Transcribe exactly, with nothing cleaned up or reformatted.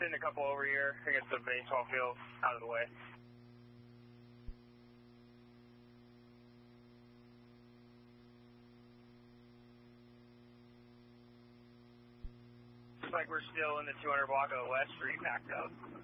send a couple over here against the baseball field out of the way. Looks like we're still in the two hundred block of the west, pretty packed up.